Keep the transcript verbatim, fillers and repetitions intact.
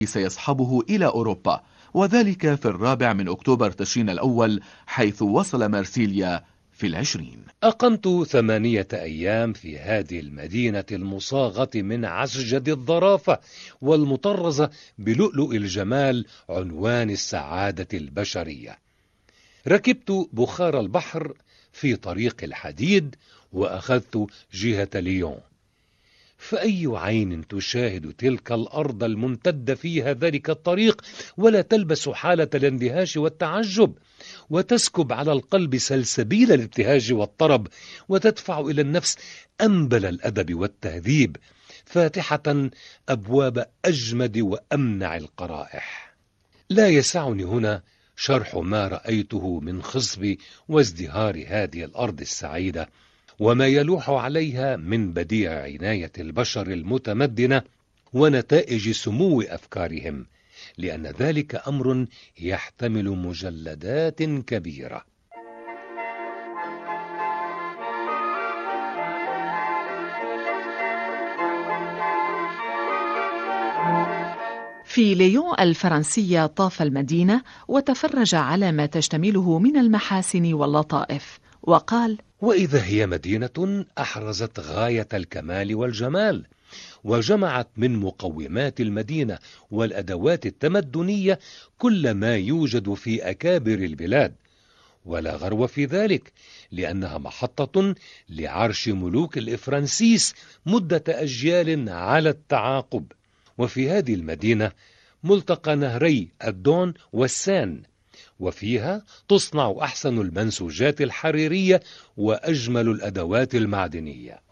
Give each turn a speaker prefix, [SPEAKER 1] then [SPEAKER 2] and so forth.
[SPEAKER 1] سيصحبه إلى أوروبا، وذلك في الرابع من أكتوبر تشرين الأول، حيث وصل مارسيليا في العشرين.
[SPEAKER 2] أقمت ثمانية أيام في هذه المدينة المصاغة من عسجد الظرافة والمطرزة بلؤلؤ الجمال، عنوان السعادة البشرية. ركبت بخار البحر في طريق الحديد وأخذت جهة ليون. فأي عين تشاهد تلك الأرض الممتدة فيها ذلك الطريق ولا تلبس حالة الاندهاش والتعجب، وتسكب على القلب سلسبيل الابتهاج والطرب، وتدفع إلى النفس أنبل الأدب والتهذيب، فاتحة أبواب أجمد وأمنع القرائح. لا يسعني هنا شرح ما رأيته من خصب وازدهار هذه الأرض السعيدة، وما يلوح عليها من بديع عناية البشر المتمدنة ونتائج سمو أفكارهم، لأن ذلك أمر يحتمل مجلدات كبيرة.
[SPEAKER 3] في ليون الفرنسية طاف المدينة وتفرج على ما تشتمله من المحاسن واللطائف، وقال:
[SPEAKER 2] وإذا هي مدينة أحرزت غاية الكمال والجمال، وجمعت من مقومات المدينة والأدوات التمدنية كل ما يوجد في أكابر البلاد، ولا غرو في ذلك، لأنها محطة لعرش ملوك الإفرنسيس مدة أجيال على التعاقب. وفي هذه المدينة ملتقى نهري الدون والسان، وفيها تصنع أحسن المنسوجات الحريرية وأجمل الأدوات المعدنية.